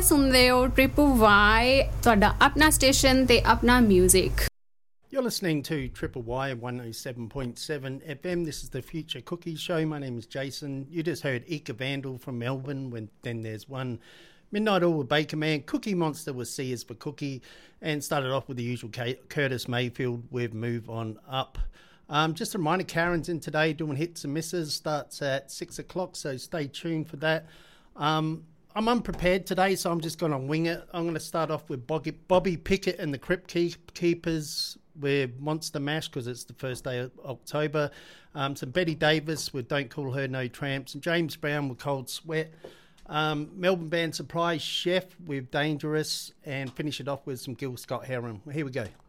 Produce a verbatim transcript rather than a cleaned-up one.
ਸੁਣਦੇ ਹੋ Triple Y, ਤੁਹਾਡਾ ਆਪਣਾ ਸਟੇਸ਼ਨ ਤੇ ਆਪਣਾ music. You're listening to Triple Y one oh seven point seven F M. This is the Future Cookie Show. My name is Jason. You just heard Ika Vandal from Melbourne. When then there's one Midnight Oil with Baker Man. Cookie Monster was C as for Cookie, and started off with the usual Curtis Mayfield with Move On Up. Um, just a reminder, Karen's in today doing hits and misses. Starts at six o'clock, so stay tuned for that. Um, I'm unprepared today, so I'm just going to wing it. I'm going to start off with Bobby, Bobby Pickett and the Crypt Keep, Keepers with Monster Mash because it's the first day of October. Um, some Betty Davis with Don't Call Her No Tramps, and James Brown with Cold Sweat. Um, Melbourne band Surprise Chef with Dangerous, and finish it off with some Gil Scott Heron. Here we go.